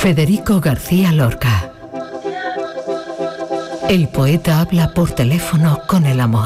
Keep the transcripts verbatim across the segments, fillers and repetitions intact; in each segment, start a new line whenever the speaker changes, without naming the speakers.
Federico García Lorca. El poeta habla por teléfono con el amor.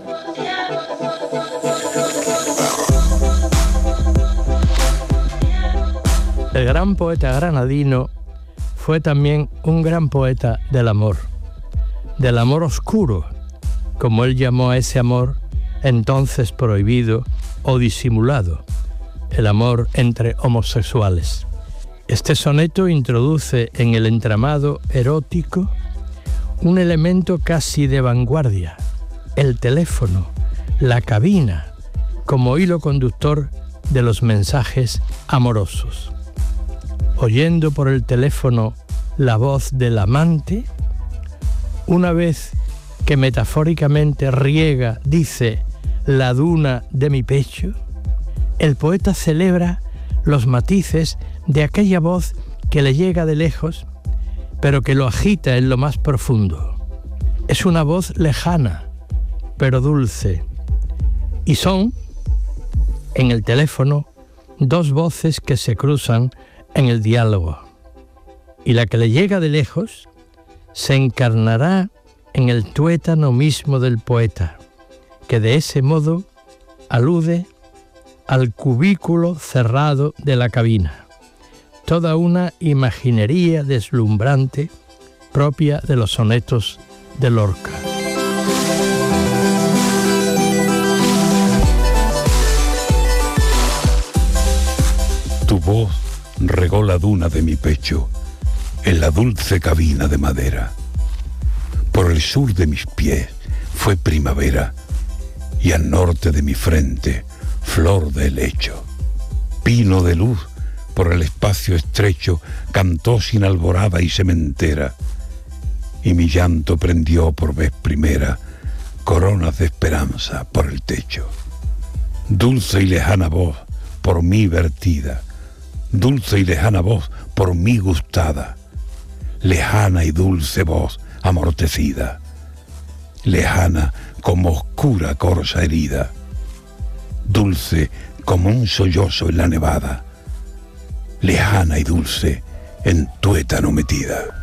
El gran poeta granadino fue también un gran poeta del amor, del amor oscuro, como él llamó a ese amor entonces prohibido o disimulado, el amor entre homosexuales. Este soneto introduce en el entramado erótico un elemento casi de vanguardia, el teléfono, la cabina, como hilo conductor de los mensajes amorosos. Oyendo por el teléfono la voz del amante, una vez que metafóricamente riega, dice, la duna de mi pecho, el poeta celebra los matices de aquella voz que le llega de lejos, pero que lo agita en lo más profundo. Es una voz lejana, pero dulce. Y son, en el teléfono, dos voces que se cruzan en el diálogo. Y la que le llega de lejos se encarnará en el tuétano mismo del poeta, que de ese modo alude al cubículo cerrado de la cabina. Toda una imaginería deslumbrante propia de los sonetos de Lorca.
Tu voz regó la duna de mi pecho en la dulce cabina de madera. Por el sur de mis pies fue primavera y al norte de mi frente flor de helecho. Pino de luz por el espacio estrecho cantó sin alborada y sementera, y mi llanto prendió por vez primera coronas de esperanza por el techo. Dulce y lejana voz por mí vertida, dulce y lejana voz por mí gustada, lejana y dulce voz amortecida, lejana como oscura corza herida, dulce como un sollozo en la nevada, lejana y dulce en tuétano metida.